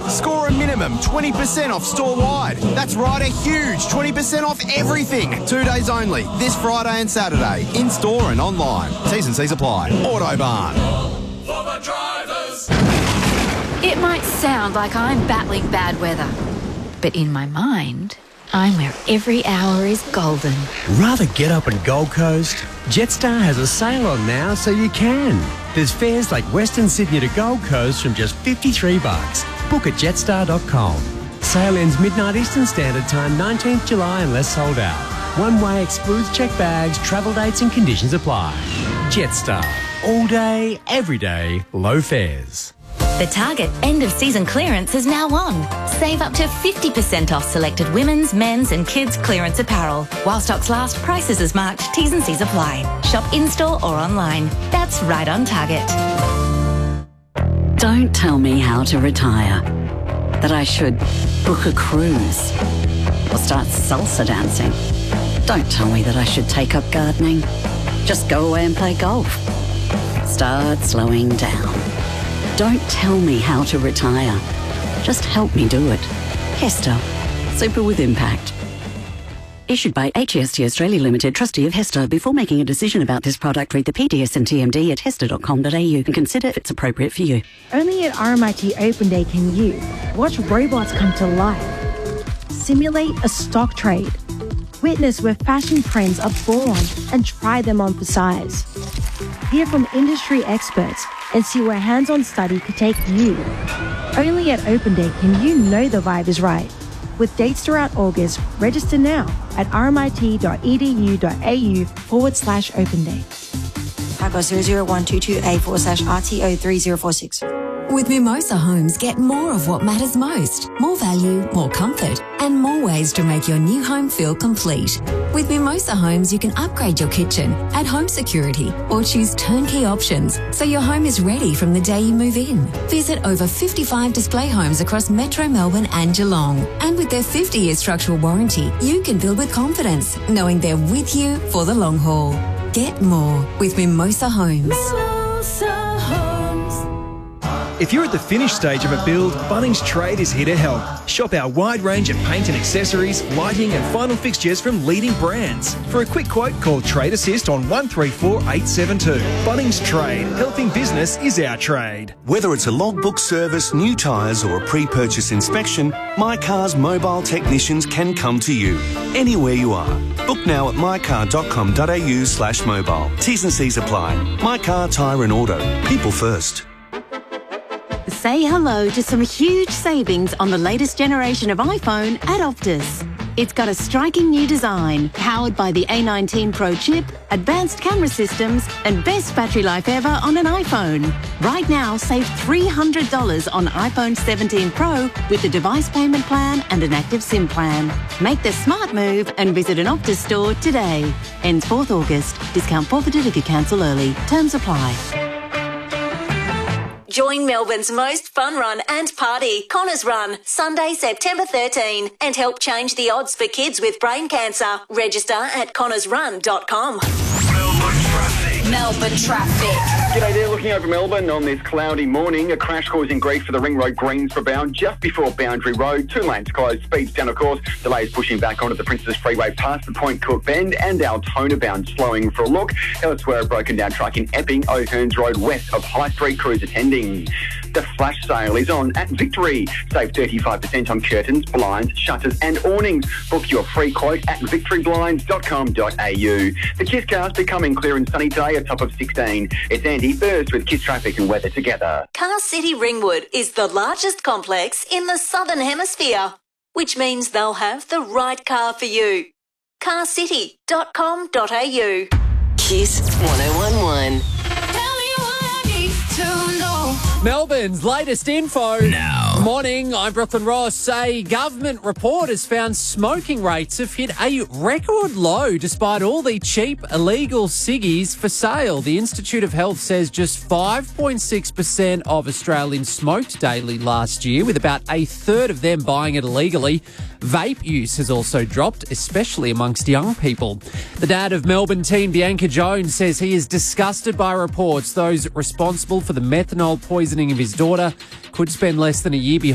Score a minimum 20% off store-wide. That's right, a huge 20% off everything. 2 days only, this Friday and Saturday, in-store and online. T's and C's apply. Autobarn. It might sound like I'm battling bad weather, but in my mind, I'm where every hour is golden. Rather get up in Gold Coast? Jetstar has a sale on now, so you can. There's fares like Western Sydney to Gold Coast from just $53. Book at jetstar.com. Sale ends midnight Eastern Standard Time, 19th July unless sold out. One way excludes checked bags, travel dates and conditions apply. Jetstar. All day, every day, low fares. The Target end-of-season clearance is now on. Save up to 50% off selected women's, men's and kids' clearance apparel. While stocks last, prices as marked, T's and C's apply. Shop in-store or online. That's right on Target. Don't tell me how to retire. That I should book a cruise or start salsa dancing. Don't tell me that I should take up gardening. Just go away and play golf. Start slowing down. Don't tell me how to retire. Just help me do it. Hester. Super with impact. Issued by HEST Australia Limited, trustee of Hester. Before making a decision about this product, read the PDS and TMD at hester.com.au and consider if it's appropriate for you. Only at RMIT Open Day can you watch robots come to life, simulate a stock trade, witness where fashion trends are born and try them on for size. Hear from industry experts and see where hands-on study could take you. Only at Open Day can you know the vibe is right. With dates throughout August, register now at rmit.edu.au/Open Day. Typo 00122A/RTO3046. With Mimosa Homes, get more of what matters most. More value, more comfort, and more ways to make your new home feel complete. With Mimosa Homes, you can upgrade your kitchen, add home security, or choose turnkey options so your home is ready from the day you move in. Visit over 55 display homes across Metro Melbourne and Geelong. And with their 50-year structural warranty, you can build with confidence, knowing they're with you for the long haul. Get more with Mimosa Homes. Mimosa Homes. If you're at the finished stage of a build, Bunnings Trade is here to help. Shop our wide range of paint and accessories, lighting and final fixtures from leading brands. For a quick quote, call Trade Assist on 134 872. Bunnings Trade. Helping business is our trade. Whether it's a logbook service, new tyres or a pre-purchase inspection, My Car's mobile technicians can come to you anywhere you are. Book now at mycar.com.au/mobile. T's and C's apply. My Car, Tyre and Auto. People first. Say hello to some huge savings on the latest generation of iPhone at Optus. It's got a striking new design, powered by the A19 Pro chip, advanced camera systems, and best battery life ever on an iPhone. Right now, save $300 on iPhone 17 Pro with a device payment plan and an active SIM plan. Make the smart move and visit an Optus store today. Ends 4th August. Discount forfeited if you cancel early. Terms apply. Join Melbourne's most fun run and party, Connors Run, Sunday, September 13, and help change the odds for kids with brain cancer. Register at connorsrun.com. Melbourne traffic. G'day there, looking over Melbourne on this cloudy morning. A crash causing grief for the Ring Road Greensborough bound just before Boundary Road. 2 lanes closed, speeds down of course. Delays pushing back onto the Princess Freeway past the Point Cook Bend and Altona bound slowing for a look. Elsewhere, a broken down truck in Epping, O'Hearns Road west of High Street, crews attending. The flash sale is on at Victory. Save 35% on curtains, blinds, shutters and awnings. Book your free quote at victoryblinds.com.au. The Kiss car's becoming clear and sunny today, a top of 16. It's Andy first with Kiss traffic and weather together. Car City Ringwood is the largest complex in the Southern Hemisphere, which means they'll have the right car for you. carcity.com.au. Kiss 1011. Melbourne's latest info. Now. Morning, I'm Brooklyn Ross. A government report has found smoking rates have hit a record low despite all the cheap, illegal ciggies for sale. The Institute of Health says just 5.6% of Australians smoked daily last year, with about a third of them buying it illegally. Vape use has also dropped, especially amongst young people. The dad of Melbourne teen Bianca Jones says he is disgusted by reports those responsible for the methanol poisoning of his daughter could spend less than a year behind